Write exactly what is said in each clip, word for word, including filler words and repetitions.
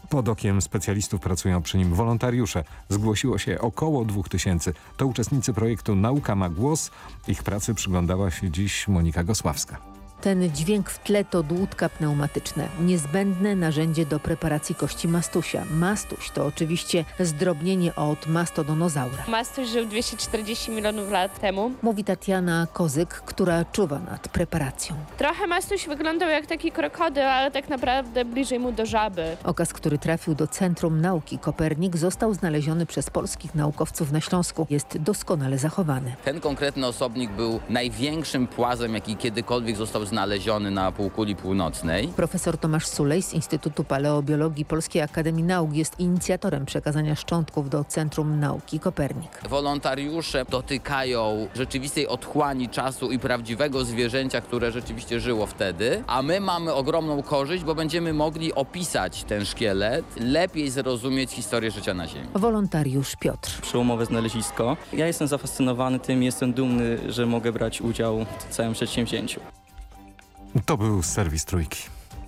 Pod okiem specjalistów pracują przy nim wolontariusze. Zgłosiło się około dwóch tysięcy. To uczestnicy projektu Nauka ma głos. Ich pracy przyglądała się dziś Monika Gosławska. Ten dźwięk w tle to dłutka pneumatyczne, niezbędne narzędzie do preparacji kości mastusia. Mastuś to oczywiście zdrobnienie od mastodonozaura. Mastuś żył dwieście czterdzieści milionów lat temu. Mówi Tatiana Kozyk, która czuwa nad preparacją. Trochę Mastuś wyglądał jak taki krokodyl, ale tak naprawdę bliżej mu do żaby. Okaz, który trafił do Centrum Nauki Kopernik, został znaleziony przez polskich naukowców na Śląsku. Jest doskonale zachowany. Ten konkretny osobnik był największym płazem, jaki kiedykolwiek został znaleziony na półkuli północnej. Profesor Tomasz Sulej z Instytutu Paleobiologii Polskiej Akademii Nauk jest inicjatorem przekazania szczątków do Centrum Nauki Kopernik. Wolontariusze dotykają rzeczywistej otchłani czasu i prawdziwego zwierzęcia, które rzeczywiście żyło wtedy, a my mamy ogromną korzyść, bo będziemy mogli opisać ten szkielet, lepiej zrozumieć historię życia na Ziemi. Wolontariusz Piotr. Przełomowe znalezisko. Ja jestem zafascynowany tym, jestem dumny, że mogę brać udział w całym przedsięwzięciu. To był serwis Trójki.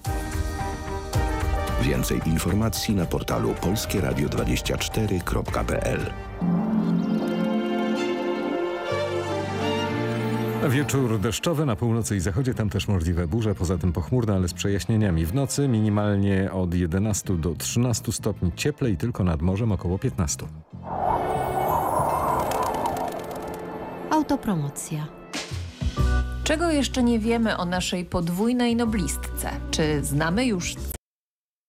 Więcej informacji na portalu polskie radio dwadzieścia cztery kropka p l. Wieczór deszczowy na północy i zachodzie, tam też możliwe burze, poza tym pochmurne, ale z przejaśnieniami. W nocy minimalnie od jedenastu do trzynastu stopni cieplej, tylko nad morzem około piętnastu. Autopromocja. Czego jeszcze nie wiemy o naszej podwójnej noblistce? Czy znamy już